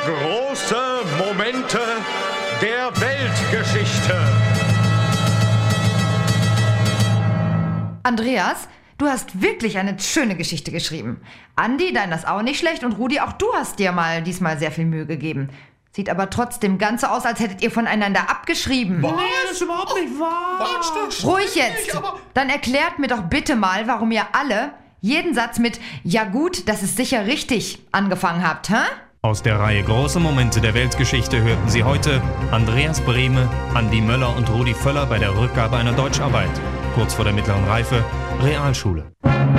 Große Momente der Weltgeschichte. Andreas, du hast wirklich eine schöne Geschichte geschrieben. Andi, dein ist auch nicht schlecht und Rudi, auch du hast dir diesmal sehr viel Mühe gegeben. Sieht aber trotzdem ganz so aus, als hättet ihr voneinander abgeschrieben. Was? Nee, das ist überhaupt nicht wahr. Ruhig jetzt! Dann erklärt mir doch bitte mal, warum ihr alle jeden Satz mit "Ja gut, das ist sicher richtig" angefangen habt, hä? Aus der Reihe Große Momente der Weltgeschichte hörten Sie heute Andreas Brehme, Andi Möller und Rudi Völler bei der Rückgabe einer Deutscharbeit. Kurz vor der mittleren Reife, Realschule.